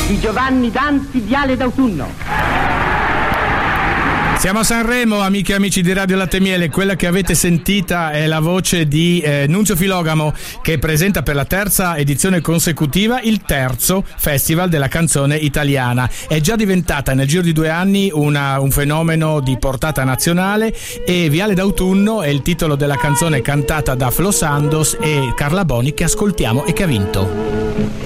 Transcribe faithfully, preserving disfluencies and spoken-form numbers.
di Giovanni Danzi, Viale d'autunno. Siamo a Sanremo, amiche e amici di Radio Latte e Miele. Quella che avete sentita è la voce di eh, Nunzio Filogamo, che presenta per la terza edizione consecutiva il terzo Festival della canzone italiana. È già diventata nel giro di due anni una, un fenomeno di portata nazionale, e Viale d'autunno è il titolo della canzone cantata da Flo Sandos e Carla Boni, che ascoltiamo e che ha vinto.